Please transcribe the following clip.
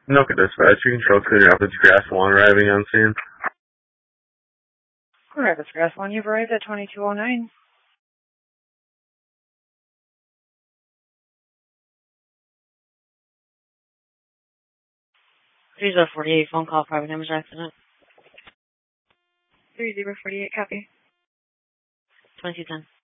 Anoka Dispatch, you control Clear Rapids Grass Lawn arriving on scene. Clear Rapids Grass Lawn, you've arrived at 2209. 3048, phone call, private damage accident. 3048, copy. 2210.